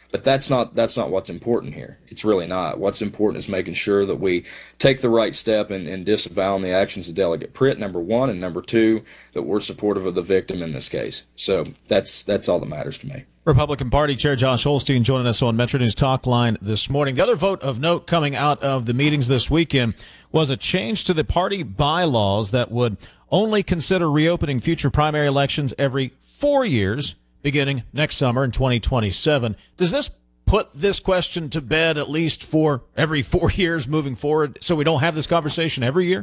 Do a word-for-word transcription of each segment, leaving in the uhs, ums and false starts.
But that's not that's not what's important here. It's really not. What's important is making sure that we take the right step in, in disavowing the actions of Delegate Pritt, number one, and number two, that we're supportive of the victim in this case. So that's that's all that matters to me. Republican Party Chair Josh Holstein joining us on Metro News Talk Line this morning. The other vote of note coming out of the meetings this weekend was a change to the party bylaws that would only consider reopening future primary elections every four years, beginning next summer in twenty twenty-seven. Does this put this question to bed, at least for every four years moving forward, so we don't have this conversation every year?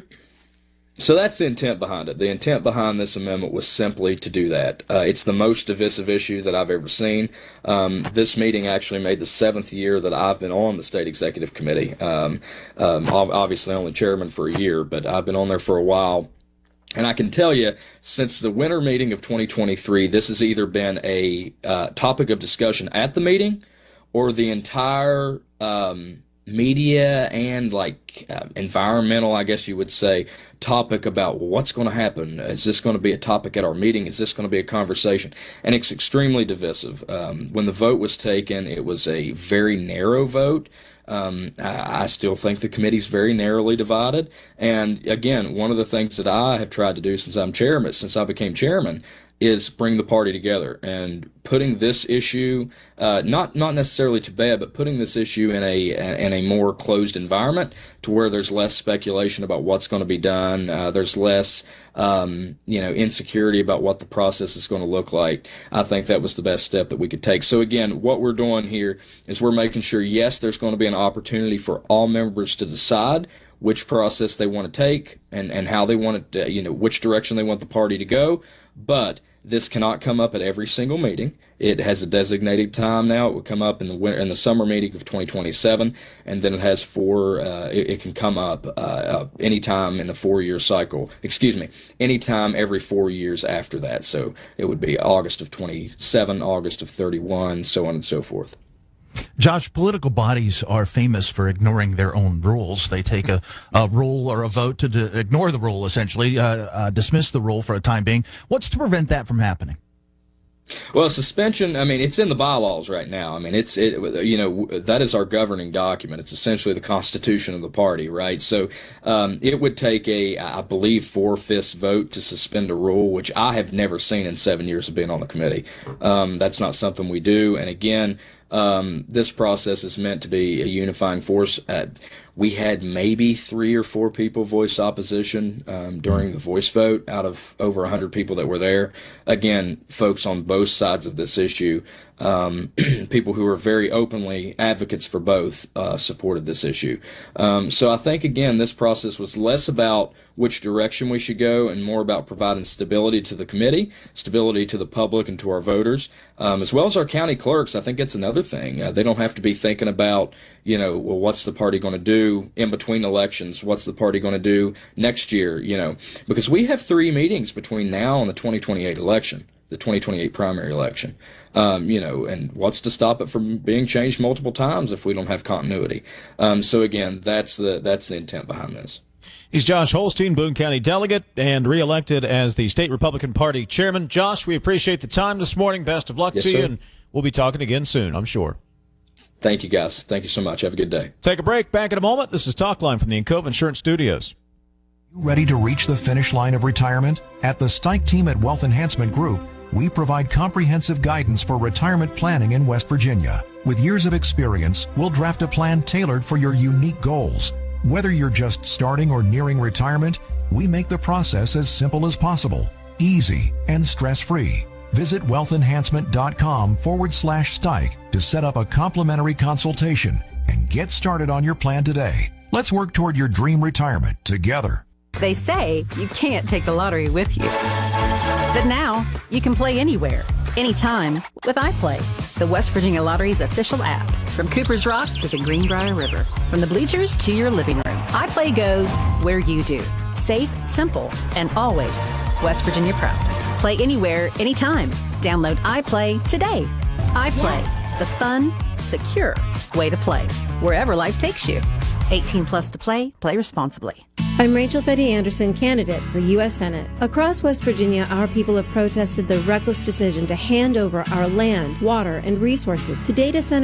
So that's the intent behind it. The intent behind this amendment was simply to do that. Uh, it's the most divisive issue that I've ever seen. Um, this meeting actually made the seventh year that I've been on the State Executive Committee. Um, um, obviously only chairman for a year, but I've been on there for a while. And I can tell you, since the winter meeting of twenty twenty-three, this has either been a uh, topic of discussion at the meeting or the entire um, media and like uh, environmental, I guess you would say, topic about what's going to happen. Is this going to be a topic at our meeting? Is this going to be a conversation? And it's extremely divisive. Um, when the vote was taken, it was a very narrow vote. Um, I, I still think the committee's very narrowly divided. And again, one of the things that I have tried to do since I'm chairman, since I became chairman, is bring the party together and putting this issue, uh, not not necessarily to bed, but putting this issue in a in a more closed environment to where there's less speculation about what's going to be done. Uh, there's less, um, you know, insecurity about what the process is going to look like. I think that was the best step that we could take. So again, what we're doing here is we're making sure, yes, there's going to be an opportunity for all members to decide which process they want to take and, and how they want it, to, you know, which direction they want the party to go. But this cannot come up at every single meeting. It has a designated time now. It will come up in the winter, in the summer meeting of twenty twenty-seven, and then it has four. Uh, it, it can come up uh, uh, anytime in the four-year cycle. Excuse me, anytime every four years after that. So it would be August of twenty-seven, August of thirty-one, so on and so forth. Josh, political bodies are famous for ignoring their own rules. They take a, a rule or a vote to de- ignore the rule, essentially, uh, uh, dismiss the rule for a time being. What's to prevent that from happening? Well, suspension, I mean, it's in the bylaws right now. I mean, it's, it, you know, that is our governing document. It's essentially the constitution of the party, right? So um, it would take a, I believe, four-fifths vote to suspend a rule, which I have never seen in seven years of being on the committee. Um, that's not something we do. And again, um, this process is meant to be a unifying force. Uh, we had maybe three or four people voice opposition um, during the voice vote out of over one hundred people that were there. Again, folks on both sides of this issue, um, people who are very openly advocates for both, uh, supported this issue. Um, so I think, again, this process was less about which direction we should go and more about providing stability to the committee, stability to the public and to our voters, um, as well as our county clerks. I think it's another thing. Uh, they don't have to be thinking about, you know, well, what's the party going to do in between elections? What's the party going to do next year? You know, because we have three meetings between now and the twenty twenty-eight election, the twenty twenty-eight primary election. Um, you know, and what's to stop it from being changed multiple times if we don't have continuity? Um, so again, that's the that's the intent behind this. He's Josh Holstein, Boone County delegate and reelected as the state Republican Party chairman. Josh, we appreciate the time this morning. Best of luck yes, to sir. you, and we'll be talking again soon, I'm sure. Thank you, guys. Thank you so much. Have a good day. Take a break. Back in a moment. This is Talk Line from the Encova Insurance Studios. Ready to reach the finish line of retirement? At the Stike team at Wealth Enhancement Group, we provide comprehensive guidance for retirement planning in West Virginia. With years of experience, we'll draft a plan tailored for your unique goals. Whether you're just starting or nearing retirement, we make the process as simple as possible, easy, and stress-free. Visit wealthenhancement.com forward slash Stike to set up a complimentary consultation and get started on your plan today. Let's work toward your dream retirement together. They say you can't take the lottery with you. But now, you can play anywhere, anytime with iPlay, the West Virginia Lottery's official app. From Cooper's Rock to the Greenbrier River, from the bleachers to your living room, iPlay goes where you do. Safe, simple, and always West Virginia proud. Play anywhere, anytime. Download iPlay today. iPlay, yes. The fun, secure way to play, wherever life takes you. eighteen plus to play, play responsibly. I'm Rachel Fetty Anderson, candidate for U S Senate. Across West Virginia, our people have protested the reckless decision to hand over our land, water, and resources to data centers